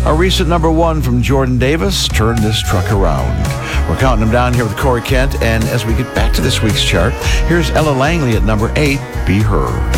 A recent number one from Jordan Davis, Turn This Truck Around. We're counting them down here with Corey Kent, and as we get back to this week's chart, here's Ella Langley at number 8, Be Her.